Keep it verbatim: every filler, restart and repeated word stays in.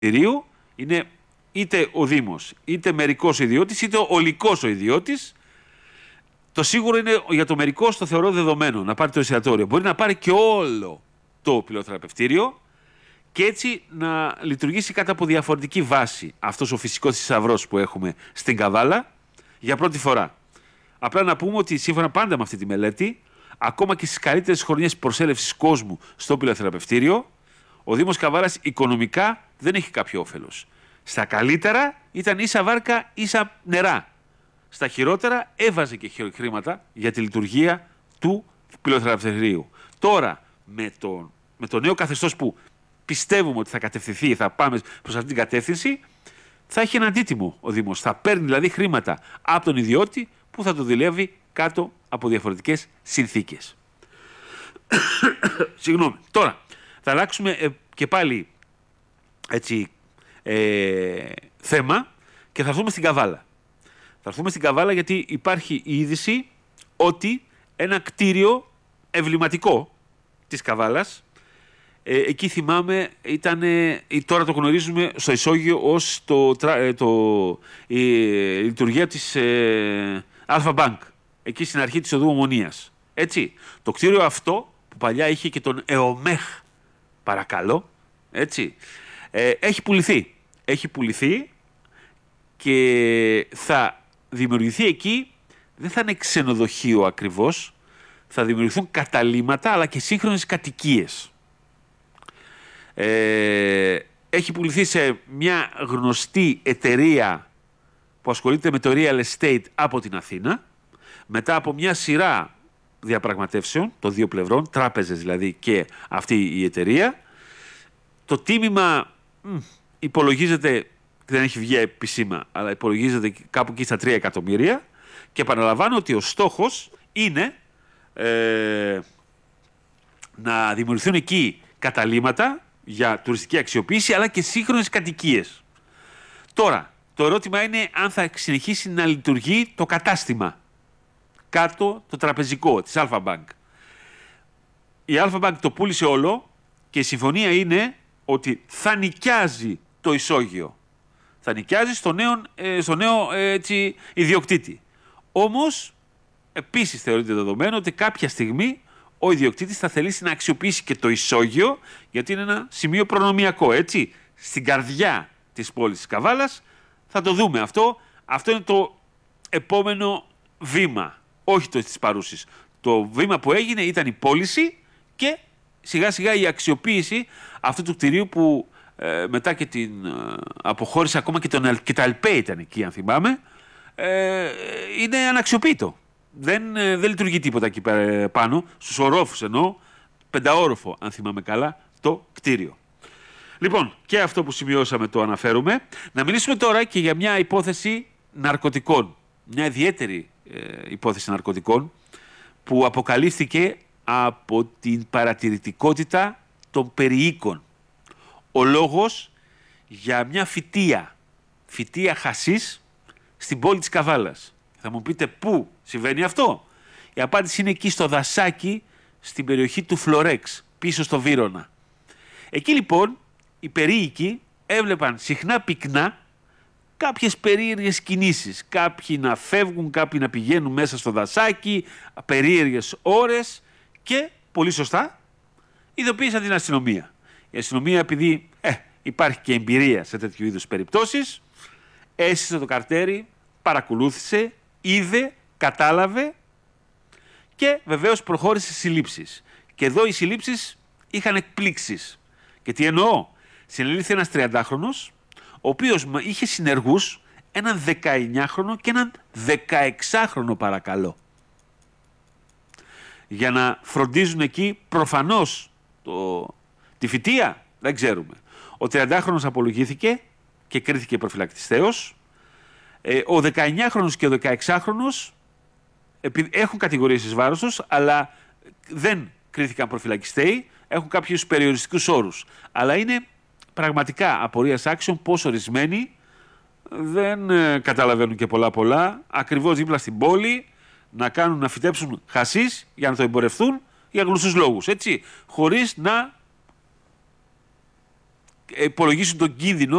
κτηρίου είναι είτε ο Δήμος, είτε μερικός ο ιδιώτης, είτε ο ολικός ο ιδιώτης. Το σίγουρο είναι για το μερικός το θεωρώ δεδομένο να πάρει το εστιατόριο. Μπορεί να πάρει και όλο το πυλοθεραπευτήριο και έτσι να λειτουργήσει κατά από διαφορετική βάση αυτός ο φυσικός θησαυρός που έχουμε στην Καβάλα για πρώτη φορά. Απλά να πούμε ότι σύμφωνα πάντα με αυτή τη μελέτη, ακόμα και στις καλύτερες χρονιές προσέλευσης κόσμου στο πυλοθεραπευτήριο, ο Δήμος Καβάλας οικονομικά δεν έχει κάποιο όφελος. Στα καλύτερα ήταν ίσα βάρκα, ίσα νερά. Στα χειρότερα έβαζε και χρήματα για τη λειτουργία του πυλοθεραπευτηρίου. Τώρα, με το, με το νέο καθεστώς που πιστεύουμε ότι θα κατευθυνθεί, θα πάμε προς αυτήν την κατεύθυνση, θα έχει ένα αντίτιμο ο Δήμος. Θα παίρνει δηλαδή χρήματα από τον ιδιώτη που θα το δουλεύει κάτω από διαφορετικές συνθήκες. Συγγνώμη. Τώρα, θα αλλάξουμε ε, και πάλι έτσι, ε, θέμα και θα έρθουμε στην Καβάλα. Θα έρθουμε στην Καβάλα γιατί υπάρχει η είδηση ότι ένα κτίριο εμβληματικό της Καβάλας, ε, εκεί θυμάμαι ήταν, ε, τώρα το γνωρίζουμε στο ισόγειο ως το, ε, το, η λειτουργία της ε, Αλφα Bank, εκεί στην αρχή της οδού Ομονίας. Έτσι, το κτίριο αυτό που παλιά είχε και τον ΕΟΜΕΧ, παρακαλώ, έτσι, ε, έχει πουληθεί. Έχει πουληθεί και θα δημιουργηθεί εκεί, δεν θα είναι ξενοδοχείο ακριβώς, θα δημιουργηθούν καταλύματα αλλά και σύγχρονες κατοικίες. Ε, έχει πουληθεί σε μια γνωστή εταιρεία που ασχολείται με το real estate από την Αθήνα, μετά από μια σειρά διαπραγματεύσεων των δύο πλευρών, τράπεζες δηλαδή και αυτή η εταιρεία. Το τίμημα μ, υπολογίζεται, δεν έχει βγει επισήμα, αλλά υπολογίζεται κάπου εκεί στα τρία εκατομμύρια και επαναλαμβάνω ότι ο στόχος είναι ε, να δημιουργηθούν εκεί καταλύματα για τουριστική αξιοποίηση αλλά και σύγχρονες κατοικίες. Τώρα, το ερώτημα είναι αν θα συνεχίσει να λειτουργεί το κατάστημα κάτω το τραπεζικό της Αλφα Bank. Η Αλφα Bank το πούλησε όλο και η συμφωνία είναι ότι θα νοικιάζει το ισόγειο. Θα νοικιάζει στο νέο, ε, στο νέο ε, έτσι, ιδιοκτήτη. Όμως, επίσης θεωρείται δεδομένο ότι κάποια στιγμή ο ιδιοκτήτης θα θελήσει να αξιοποιήσει και το ισόγειο, γιατί είναι ένα σημείο προνομιακό, έτσι. Στην καρδιά της πόλης της Καβάλας θα το δούμε αυτό. Αυτό είναι το επόμενο βήμα, όχι το της παρούσης. Το βήμα που έγινε ήταν η πώληση και σιγά σιγά η αξιοποίηση αυτού του κτηρίου που ε, μετά και την ε, αποχώρηση ακόμα και, τον, και τα ΕΛΠΕ ήταν εκεί αν θυμάμαι, ε, είναι αναξιοποιητό. Δεν, ε, δεν λειτουργεί τίποτα εκεί πάνω, στους ορόφους εννοώ, πενταόροφο αν θυμάμαι καλά, το κτίριο. Λοιπόν, και αυτό που σημειώσαμε το αναφέρουμε. Να μιλήσουμε τώρα και για μια υπόθεση ναρκωτικών. Μια ιδιαίτερη ε, υπόθεση ναρκωτικών που αποκαλύφθηκε από την παρατηρητικότητα των περιοίκων. Ο λόγος για μια φυτεία, φυτεία χασίς στην πόλη της Καβάλας. Θα μου πείτε πού συμβαίνει αυτό. Η απάντηση είναι εκεί στο δασάκι, στην περιοχή του Φλωρέξ, πίσω στο Βύρωνα. Εκεί λοιπόν οι περίοικοι έβλεπαν συχνά πυκνά κάποιες περίεργες κινήσεις. Κάποιοι να φεύγουν, κάποιοι να πηγαίνουν μέσα στο δασάκι, περίεργες ώρες και, πολύ σωστά, ειδοποίησαν την αστυνομία. Η αστυνομία, επειδή ε, υπάρχει και εμπειρία σε τέτοιου είδους περιπτώσεις, έσυσε το καρτέρι, παρακολούθησε, είδε, κατάλαβε και βεβαίως προχώρησε στις συλλήψεις. Και εδώ οι συλλήψεις είχαν εκπλήξεις. Και τι εννοώ, συνελήφθη ένας τριαντάχρονος, ο οποίος είχε συνεργούς έναν δεκαεννιάχρονο και έναν δεκαεξάχρονο παρακαλώ. Για να φροντίζουν εκεί προφανώς το, τη φυτεία, δεν ξέρουμε. Ο τριαντάχρονος απολογήθηκε και κρίθηκε προφυλακτιστέως. Ε, ο δεκαεννιάχρονος και ο δεκαεξάχρονος έχουν κατηγορίες εις βάρος τους, αλλά δεν κρίθηκαν προφυλακιστέοι, έχουν κάποιους περιοριστικούς όρους. Αλλά είναι πραγματικά απορίας άξιων πως ορισμένοι δεν ε, καταλαβαίνουν και πολλά πολλά, ακριβώς δίπλα στην πόλη, να κάνουν να φυτέψουν χασίς για να το εμπορευτούν για γνωστούς λόγους, έτσι, χωρίς να υπολογίσουν τον κίνδυνο